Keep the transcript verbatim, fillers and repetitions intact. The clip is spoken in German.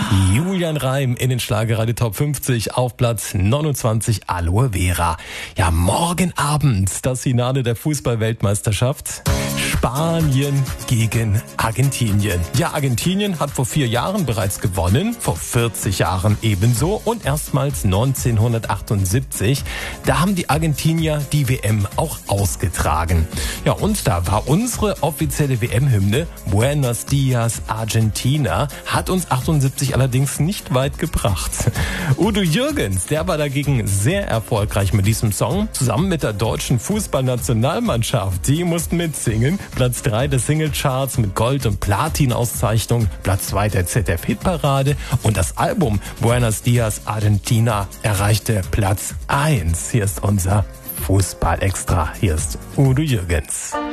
Julian Reim in den Schlagerradio Top fünfzig auf Platz neunundzwanzig, Aloe Vera. Ja, morgen Abend das Finale der Fußball-Weltmeisterschaft. Spanien gegen Argentinien. Ja, Argentinien hat vor vier Jahren bereits gewonnen, vor vierzig Jahren ebenso und erstmals neunzehnhundertachtundsiebzig. Da haben die Argentinier die W M auch ausgetragen. Ja, und da war unsere offizielle W M-Hymne Buenos Dias Argentina, hat uns achtundsiebzig allerdings nicht weit gebracht. Udo Jürgens, der war dagegen sehr erfolgreich mit diesem Song, zusammen mit der deutschen Fußballnationalmannschaft. Die mussten mitsingen. Platz drei der Singlecharts mit Gold- und Platin-Auszeichnung, Platz zwei der Z D F-Hitparade und das Album Buenos Dias Argentina erreichte Platz eins. Hier ist unser Fußball-Extra. Hier ist Udo Jürgens.